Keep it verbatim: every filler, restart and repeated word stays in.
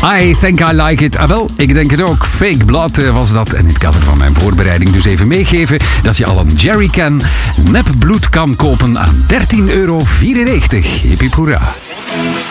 I think I like it. Ah wel, ik denk het ook. Fake Blood uh, was dat. En in het kader van mijn voorbereiding dus even meegeven dat je al een jerrycan nepbloed kan kopen aan dertien euro vierennegentig. Hippie hoera.